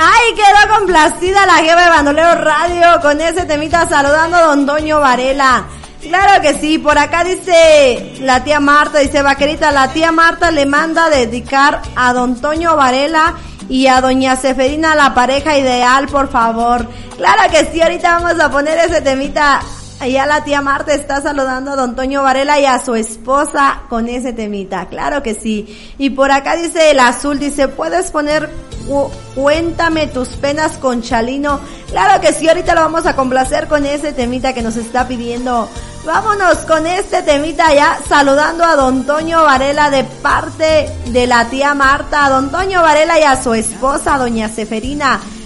Ay, quedó complacida la jefa de Bandolero Radio con ese temita saludando a don Toño Varela. Claro que sí, por acá dice la tía Marta, dice Vaquerita, la tía Marta le manda a dedicar a don Toño Varela y a doña Seferina, la pareja ideal, por favor. Claro que sí, ahorita vamos a poner ese temita. Allá la tía Marta está saludando a don Toño Varela y a su esposa con ese temita, claro que sí. Y por acá dice el azul, dice, ¿puedes poner Cuéntame tus penas con Chalino? Claro que sí, ahorita lo vamos a complacer con ese temita que nos está pidiendo. Vámonos con este temita ya, saludando a don Toño Varela de parte de la tía Marta, a don Toño Varela y a su esposa, doña Seferina.